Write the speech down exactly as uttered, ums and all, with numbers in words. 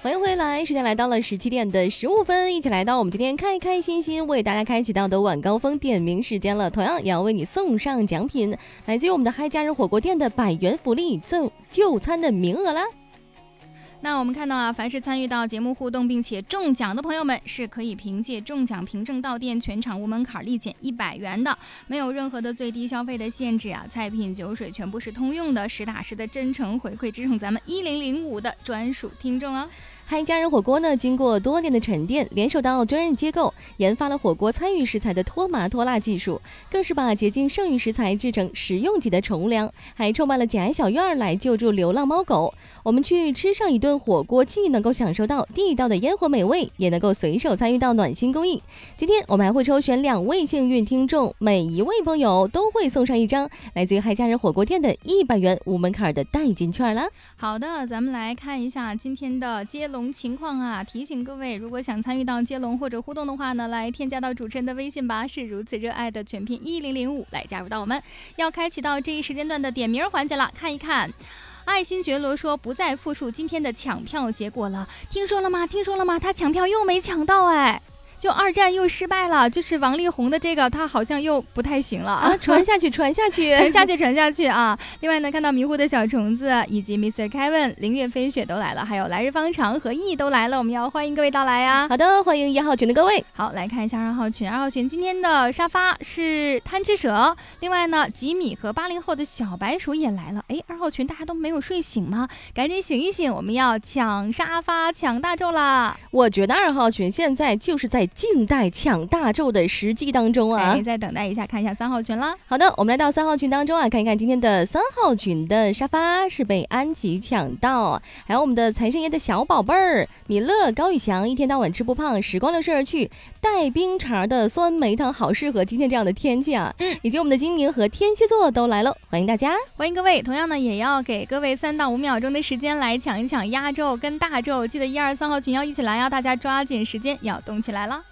欢迎回来，时间来到了十七点的十五分，一起来到我们今天开开心心为大家开启到的晚高峰点名时间了。同样也要为你送上奖品，来自于我们的嗨家人火锅店的百元福利赠就餐的名额啦。 那我们看到啊，凡是参与到节目互动并且中奖的朋友们，是可以凭借中奖凭证到店，全场无门槛立减一百元的，没有任何的最低消费的限制啊，菜品酒水全部是通用的，实打实的真诚回馈，支撑咱们一零零五的专属听众啊。 嗨家人火锅呢，经过多年的沉淀，联手到专业机构，研发了火锅参与食材的脱麻脱辣技术，更是把洁净剩余食材制成食用级的宠物粮，还创办了简爱小院来救助流浪猫狗。我们去吃上一顿火锅，既能够享受到地道的烟火美味，也能够随手参与到暖心公益。今天我们还会抽选两位幸运听众，每一位朋友都会送上一张来自于嗨家人火锅店的一百元无门槛的代金券啦。 好的，咱们来看一下今天的接龙情况啊！提醒各位，如果想参与到接龙或者互动的话呢，来添加到主持人的微信吧，是如此热爱的全拼一零零五，来加入到我们，要开启到这一时间段的点名环节了。看一看，爱新觉罗说不再复述今天的抢票结果了，听说了吗？听说了吗？他抢票又没抢到哎。就二战又失败了，就是王力宏的这个他好像又不太行了啊！传下去传下去传下去传下去啊！另外呢，看到迷糊的小虫子以及 mister Kevin 凌月飞雪都来了，还有来日方长和意都来了，我们要欢迎各位到来呀！ 好的，欢迎一号群的各位。 好，来看一下二号群，二号群今天的沙发是贪吃蛇，另外呢吉米和八零后的小白鼠也来了。哎，二号群大家都没有睡醒吗？赶紧醒一醒，我们要抢沙发抢大宙啦！ 我觉得二号群现在就是在静待抢大宙的时机当中啊！ 哎，再等待一下，看一下三号群啦。 好的，我们来到三号群当中啊，看一看今天的三号群的沙发是被安吉抢到，还有我们的财神爷的小宝贝儿米乐、高宇翔，一天到晚吃不胖，时光流逝而去，带冰碴的酸梅汤好适合今天这样的天气啊！嗯，以及我们的金明和天蝎座都来了，欢迎大家， 欢迎各位。同样呢，也要给各位三到五秒钟的时间来抢一抢压轴跟大宙，记得一二三号群要一起来啊！大家抓紧时间要动起来了。